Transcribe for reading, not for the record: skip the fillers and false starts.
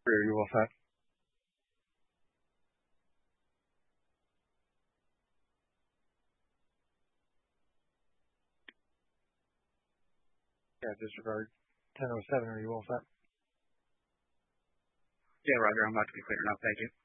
Are you all set? Yeah, disregard 1007. Are you all set? Yeah, Roger. I'm about to be clear enough. Thank you.